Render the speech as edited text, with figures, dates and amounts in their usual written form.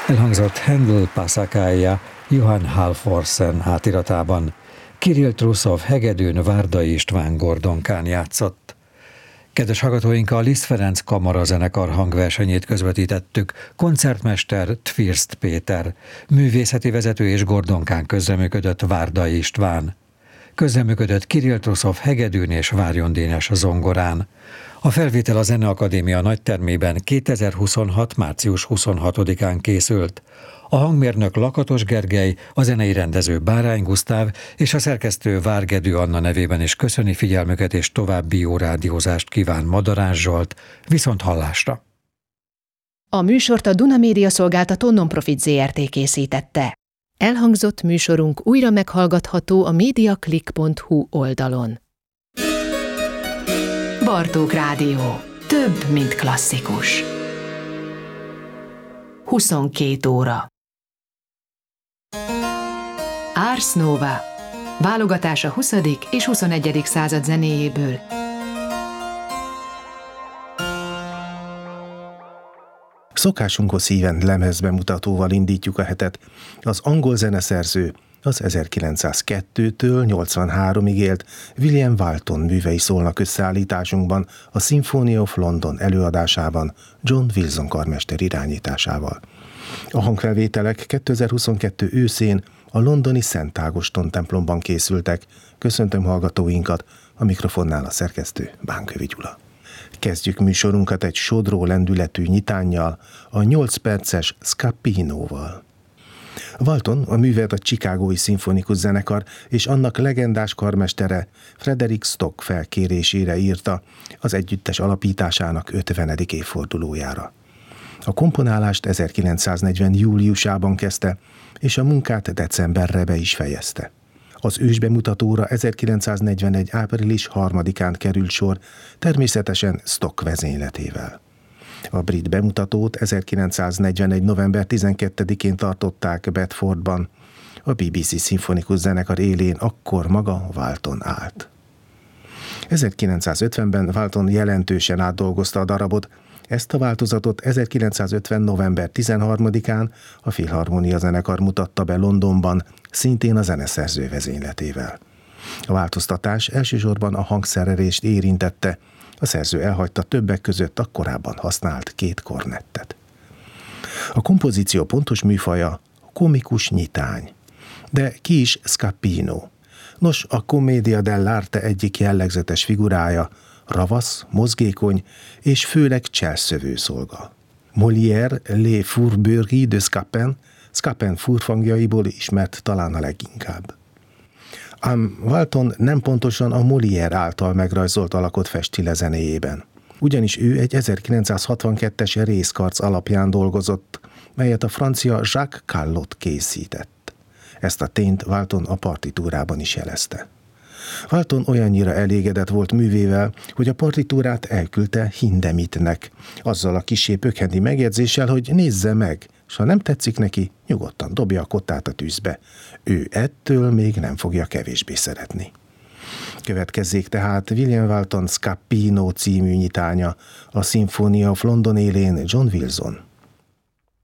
Elhangzott Handel Passakája Johann Halvorsen átiratában. Kirill Truszov hegedűn Várdai István Gordonkán játszott. Kedves hallgatóink, a Liszt Ferenc Kamara zenekar hangversenyét közvetítettük. Koncertmester Tvirst Péter, művészeti vezető és Gordonkán közreműködött Várdai István. Közreműködött Kirill Truszov hegedűn és Várjon Dénes zongorán. A felvétel a Zeneakadémia nagytermében 2026. március 26-án készült. A hangmérnök Lakatos Gergely, a zenei rendező Bárány Gusztáv és a szerkesztő Várgedő Anna nevében is köszöni figyelmüket és további jó rádiózást kíván Madarás Zsolt, viszont hallásra. A műsort a Duna Média Szolgáltató non-profit Zrt. Készítette. Elhangzott műsorunk újra meghallgatható a mediaclick.hu oldalon. Bartók Rádió. Több, mint klasszikus. 22 óra. Ars Nova. Válogatás a 20. és 21. század zenéjéből. Szokásunkhoz híven lemezbemutatóval indítjuk a hetet. Az angol zeneszerző az 1902-től 83-ig élt William Walton művei szólnak összeállításunkban a Symphony of London előadásában John Wilson karmester irányításával. A hangfelvételek 2022 őszén a londoni Szent Ágoston templomban készültek. Köszöntöm hallgatóinkat, a mikrofonnál a szerkesztő Bánkövi Gyula. Kezdjük műsorunkat egy sodró lendületű nyitánnyal, a 8 perces Scappinoval. Walton a művet a Chicagói Szimfonikus Zenekar és annak legendás karmestere Frederick Stock felkérésére írta az együttes alapításának 50. évfordulójára. A komponálást 1940. júliusában kezdte, és a munkát decemberre be is fejezte. Az ősbemutatóra 1941. április 3-án került sor, természetesen Stock vezényletével. A brit bemutatót 1941. november 12-én tartották Bedfordban. A BBC Szimfonikus Zenekar élén akkor maga Walton állt. 1950-ben Walton jelentősen átdolgozta a darabot. Ezt a változatot 1950. november 13-án a Filharmonia Zenekar mutatta be Londonban, szintén a zeneszerző vezényletével. A változtatás elsősorban a hangszerelést érintette, a szerző elhagyta többek között a korábban használt 2 kornettet. A kompozíció pontos műfaja komikus nyitány. De ki is Scappino? Nos, a Commedia dell'arte egyik jellegzetes figurája, ravasz, mozgékony és főleg cselszövő szolga. Molière Les Fourberies de Scapin furfangjaiból ismert talán a leginkább. Ám Walton nem pontosan a Molière által megrajzolt alakot festi le zenéjében. Ugyanis ő egy 1962-es részkarc alapján dolgozott, melyet a francia Jacques Callot készített. Ezt a tényt Walton a partitúrában is jelezte. Walton olyannyira elégedett volt művével, hogy a partitúrát elküldte Hindemitnek, azzal a kissé pökhendi megjegyzéssel, hogy nézze meg, s ha nem tetszik neki, nyugodtan dobja a kottát a tűzbe. Ő ettől még nem fogja kevésbé szeretni. Következzék tehát William Walton Scappino című nyitánya, a Symphony of London élén John Wilson.